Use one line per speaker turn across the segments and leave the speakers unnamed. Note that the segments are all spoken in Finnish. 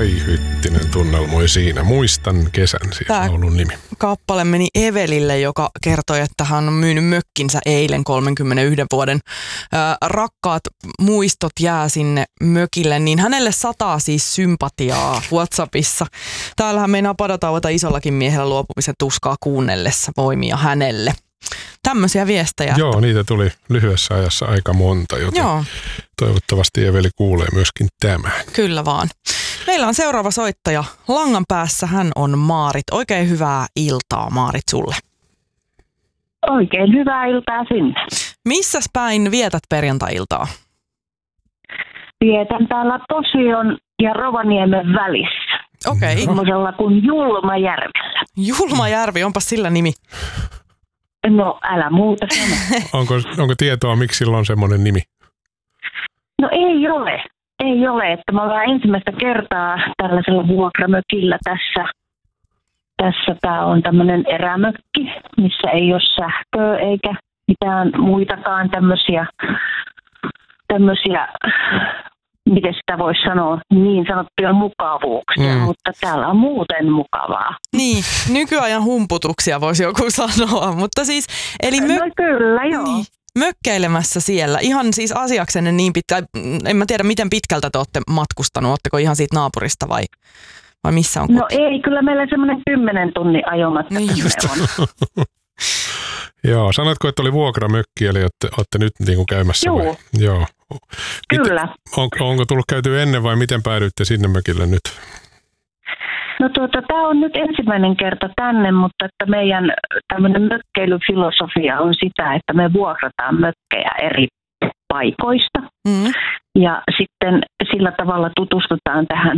Kai Hyttinen tunnelmoi siinä. Muistan kesän, siis laulun nimi.
Kappale meni Evelille, joka kertoi, että hän on myynyt mökkinsä eilen 31 vuoden. Rakkaat muistot jää sinne mökille, niin hänelle sataa siis sympatiaa WhatsAppissa. Täällähän meinaa padotauota isollakin miehellä luopumisen tuskaa kuunnellessa voimia hänelle. Tämmöisiä viestejä.
Joo, niitä tuli lyhyessä ajassa aika monta, joten toivottavasti Eveli kuulee myöskin tämän.
Kyllä vaan. Meillä on seuraava soittaja. Langan päässä hän on Maarit. Oikein hyvää iltaa, Maarit, sulle.
Oikein hyvää iltaa sinne.
Missäs päin vietät perjantai-iltaa?
Vietän täällä Posion ja Rovaniemen välissä.
Okei.
Semmoisella kuin Julmajärvellä.
Julmajärvi, onpas sillä nimi.
No älä muuta sano.
Onko tietoa, miksi sillä on semmoinen nimi?
No ei ole. Ei ole, että me ollaan ensimmäistä kertaa tällaisella vuokramökillä tässä. Tässä tämä on tämmöinen erämökki, missä ei ole sähköä eikä mitään muitakaan tämmöisiä, miten sitä voisi sanoa, niin sanottuja mukavuuksia, mutta täällä on muuten mukavaa.
Niin, nykyajan humputuksia voisi joku sanoa, mutta siis, eli
no kyllä, joo.
Niin, mökkeilemässä siellä, ihan siis asiaksenne niin pitkä, en mä tiedä miten pitkältä te olette matkustanut, ootteko ihan siitä naapurista vai missä on?
No ei, kyllä meillä semmoinen 10 tunnin ajomatka
niin
on.
Joo, sanotko, että oli vuokramökki, eli olette nyt niin kuin käymässä?
Joo.
Vai? Joo.
Kyllä.
Onko tullut käyty ennen vai miten päädyitte sinne mökille nyt?
No tämä on nyt ensimmäinen kerta tänne, mutta että meidän tämmöinen mökkeilyfilosofia on sitä, että me vuokrataan mökkejä eri paikoista. Ja sitten sillä tavalla tutustutaan tähän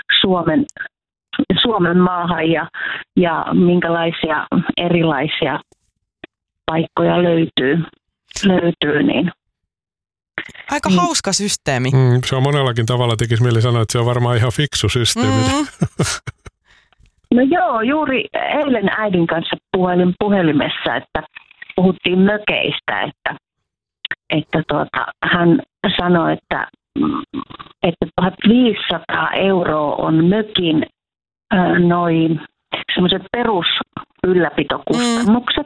Suomen maahan ja minkälaisia erilaisia paikkoja löytyy niin.
Aika hauska systeemi.
Se on monellakin tavalla, tekisi mieli sanoa, että se on varmaan ihan fiksu systeemi.
No joo, juuri eilen äidin kanssa puhelimessa, että puhuttiin mökeistä, että hän sanoi, että 1 500 € on mökin noin semmoiset perusylläpitokustannukset.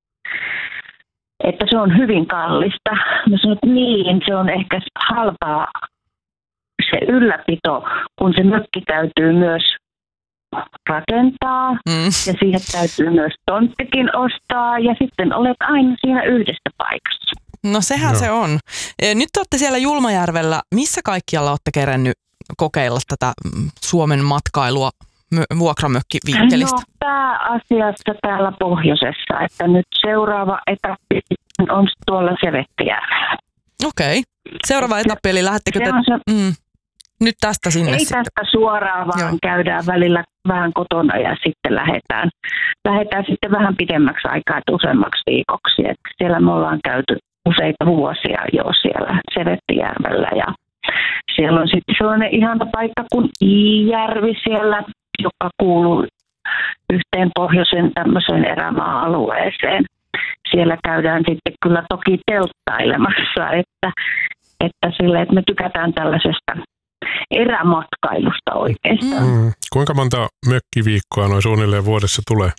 Että se on hyvin kallista. Mä sanon, että niin, se on ehkä halpaa se ylläpito, kun se mökki täytyy myös rakentaa ja siihen täytyy myös tonttikin ostaa ja sitten olet aina siinä yhdessä paikassa.
No sehän se on. Nyt te olette siellä Julmajärvellä. Missä kaikkialla olette kerennyt kokeilla tätä Suomen matkailua vuokramökkivinkkelistä?
No pääasiassa täällä pohjoisessa, että nyt seuraava etappi on tuolla Sevettijärvellä.
Okei. Seuraava etappi, eli lähdettekö te nyt tästä sinne
ei
sitten?
Tästä suoraan, vaan käydään välillä vähän kotona ja sitten lähdetään sitten vähän pidemmäksi aikaa, että useammaksi viikoksi. Että siellä me ollaan käyty useita vuosia jo siellä Sevettijärvellä ja siellä on sitten sellainen ihana paikka kuin Iijärvi siellä, joka kuuluu yhteen pohjoisen tämmöiseen erämaa-alueeseen. Siellä käydään sitten kyllä toki telttailemassa, että me tykätään tällaisesta erämatkailusta oikeastaan.
Kuinka monta mökkiviikkoa noin suunnilleen vuodessa tulee?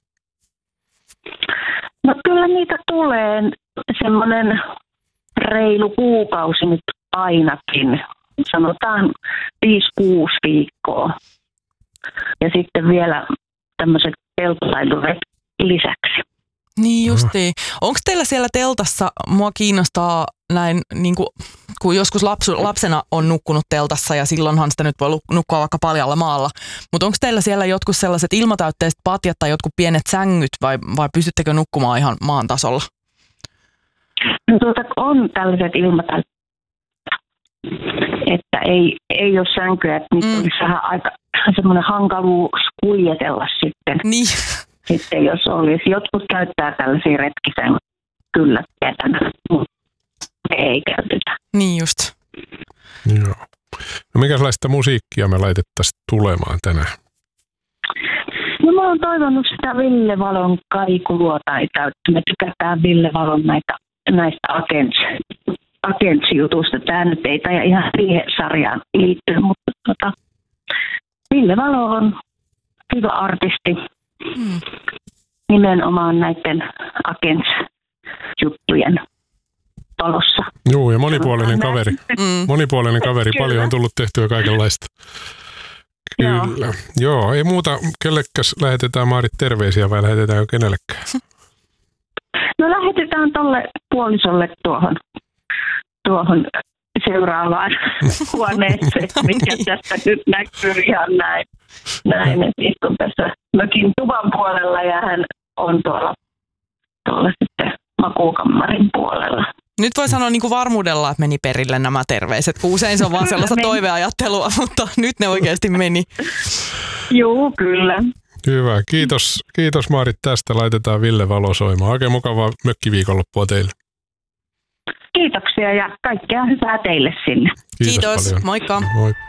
No kyllä niitä tulee semmoinen reilu kuukausi nyt ainakin. Sanotaan 5-6 viikkoa. Ja sitten vielä tämmöiset telttailuret lisäksi.
Niin justiin. Onko teillä siellä teltassa, mua kiinnostaa näin, niin kun joskus lapsena on nukkunut teltassa ja silloinhan sitä nyt voi nukkua vaikka paljalla maalla. Mutta onko teillä siellä jotkut sellaiset ilmatäytteiset patjat tai jotkut pienet sängyt vai pystyttekö nukkumaan ihan maan tasolla?
No on tällaiset ilmatäytteiset, että ei ole sänkyä, että nyt olisi vähän aika semmoinen hankaluus kuljetella sitten.
Niin.
Sitten jos olisi. Jotkut käyttää tällaisia retkisänkyjä kyllä tietänä, mutta ei käytetä.
Niin just.
Joo. No minkälaista musiikkia me laitettaisiin tulemaan tänään?
No mä oon toivonut sitä Ville Valon Kaikuluotaita, että me tykätään Ville Valon näistä Agents-jutusta. Tämä nyt ei ihan siihen sarjaan liittyy, mutta Ville Valo on hyvä artisti. Nimenomaan näiden Agents-juttujen talossa.
Joo, ja monipuolinen kaveri. Monipuolinen kaveri. Paljon on tullut tehtyä kaikenlaista. Kyllä. Joo, ei muuta. Kellekäs lähetetään, Maarit, terveisiä vai lähetetäänkö kenellekään?
No lähetetään tolle puolisolle tuohon seuraavaan huoneeseen, mikä tästä nyt näkyy ihan näin. Että istun tässä mökin tuvan puolella ja hän on tuolla sitten makuukammarin puolella.
Nyt voi sanoa niin kuin varmuudella, että meni perille nämä terveiset, kun usein se on vaan sellaista toiveajattelua, mutta nyt ne oikeasti meni.
Joo, kyllä.
Hyvä. Kiitos Maarit tästä. Laitetaan Ville Valo soimaan. Oikein mukavaa mökkiviikonloppua teille.
Kiitoksia ja kaikkea hyvää teille sinne.
Kiitos.
Paljon.
Moikka.
Moi.